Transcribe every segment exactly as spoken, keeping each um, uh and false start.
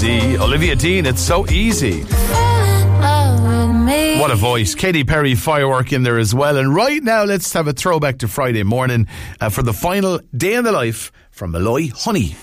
easy. Olivia Dean, it's so easy. What a voice. Katy Perry, Firework in there as well. And right now, let's have a throwback to Friday morning uh, for the final day in the life from Malloy Honey.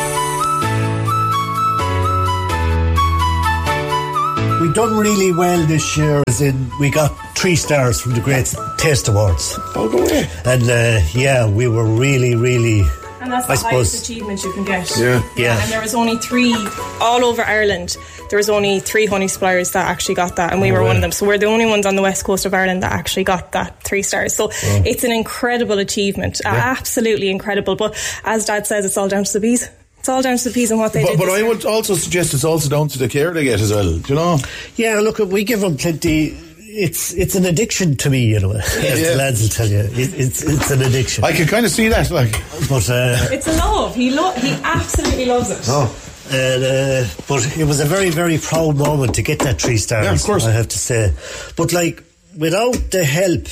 We done really well this year, as in we got three stars from the Great Taste Awards. Oh, go away. And uh, yeah, we were really, really... And that's the I highest suppose, achievement you can get. Yeah. Yeah. And there was only three, all over Ireland, there was only three honey suppliers that actually got that, and we oh, were wow. one of them. So we're the only ones on the west coast of Ireland that actually got that three stars. So oh. it's an incredible achievement, yeah. absolutely incredible. But as Dad says, it's all down to the bees. It's all down to the bees and what they But, did. but I would also suggest it's also down to the care they get as well. Do you know? Yeah, look, we give them plenty... It's it's an addiction to me, you know, as Yeah. the lads will tell you. It, it's it's an addiction. I can kind of see that, like. But uh, It's a love. He lo- he absolutely loves it. Oh. and, uh, but it was a very, very proud moment to get that three stars, Yeah, of course. I have to say. But like, without the help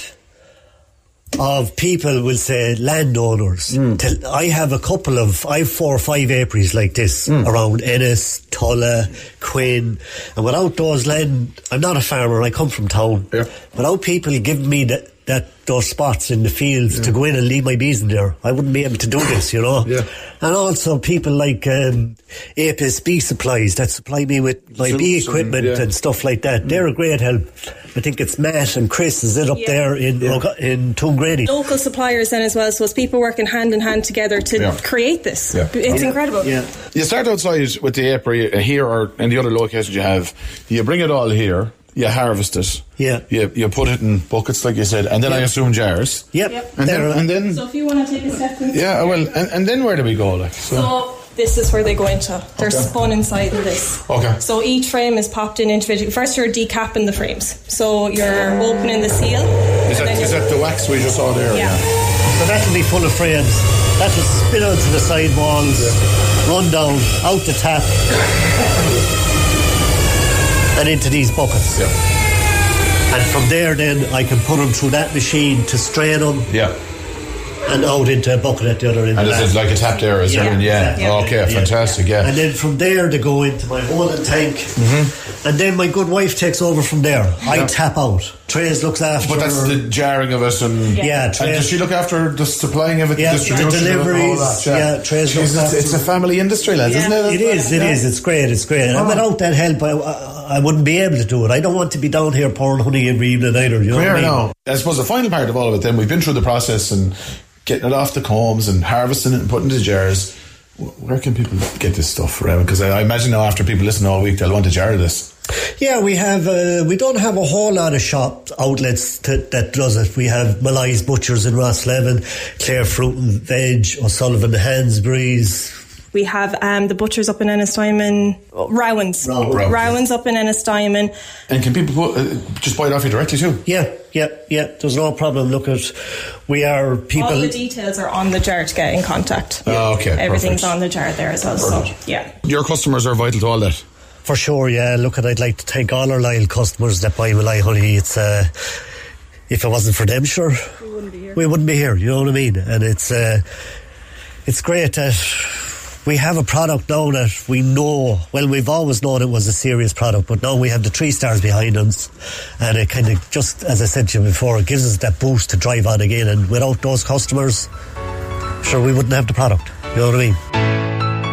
of people, will say landowners, Mm. tell, I have a couple of, I have four or five apiaries like this mm. around Ennis, Tulla, Quinn, and without those land, I'm not a farmer, I come from town. Yeah. Without people giving me that, that those spots in the fields yeah. to go in and leave my bees in there, I wouldn't be able to do this, you know. Yeah. And also people like um, Apis Bee Supplies that supply me with my some, bee some, equipment yeah. and stuff like that. Mm. They're a great help. I think it's Matt and Chris is it up Yeah. there in Yeah. in Toongrady. Local suppliers then as well, so it's people working hand in hand together to Yeah. create this. Yeah. It's Yeah. incredible. Yeah. You start outside with the apiary here or in the other locations you have. You bring it all here. You harvest it. Yeah. You, you put it in buckets, like you said, and then Yeah. I assume jars. Yep. Yep. And then, They're- and then So if you want to take a step into yeah, well, and, and then where do we go? Like, so, So this is where they go into. They're Okay. spun inside of this. Okay. So each frame is popped in individually. First you're decapping the frames. So you're opening the seal. is that, is that the wax we just saw there? Yeah. So that will be full of frames. That will spin onto the side walls, run down, out the tap, and into these buckets. Yeah. And from there then I can put them through that machine to strain them Yeah. and out into a bucket at the other end. And of is it that. like a tap there? Is Yeah. there? Yeah. Yeah. Okay, Yeah. fantastic, yeah. And then from there they go into my holding tank, mm-hmm. and then my good wife takes over from there. I Yeah. tap out. Trace looks after. But that's the jarring of it and... yeah. And Trace. does she look after the supplying of it, Yeah, the distribution the of it, and all deliveries, that? yeah, Trace Jeez, looks it's, after it's a it. family industry, lads, Yeah. isn't it? It is, it is. It's great, it's great. And Oh. without that help, I, I, I wouldn't be able to do it. I don't want to be down here pouring honey every evening either. You know what I Fair mean? now. I suppose the final part of all of it, then, we've been through the process and getting it off the combs and harvesting it and putting it into jars. Where can people get this stuff around? Because I, I imagine now after people listen all week, they'll want a jar of this. Yeah, we have. Uh, we don't have a whole lot of shop outlets to, that does it. We have Malai's Butchers in Rosslevin, Clare Fruit and Veg, O'Sullivan Hansbury's. We have um, the butchers up in Ennistimon, oh, Rowans. Row- Row- Rowans up in Ennistimon. And can people put, uh, just buy it off you directly too? Yeah, yeah, yeah. There's no problem. Look at, we are people. All the details are on the jar to get in contact. Oh, okay, Everything's perfect. on the jar there as well. Perfect. So, yeah. Your customers are vital to all that. For sure, yeah. Look, at I'd like to thank all our loyal customers that buy Malai honey. It's uh, if it wasn't for them, sure, we wouldn't be here. We wouldn't be here. You know what I mean? And it's uh, it's great that we have a product now that we know. Well, we've always known it was a serious product, but now we have the three stars behind us, and it kind of just, as I said to you before, it gives us that boost to drive on again. And without those customers, sure, we wouldn't have the product. You know what I mean?